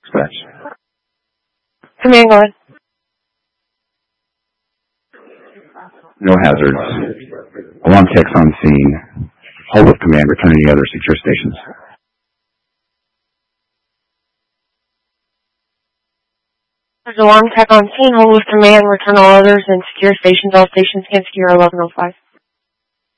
Dispatch. Command, go ahead. No hazards. Alarm techs on scene. Hold with command. Return any other secure stations. There's alarm tech on scene. Hold with command. Return all others and secure stations. All stations can secure 1105.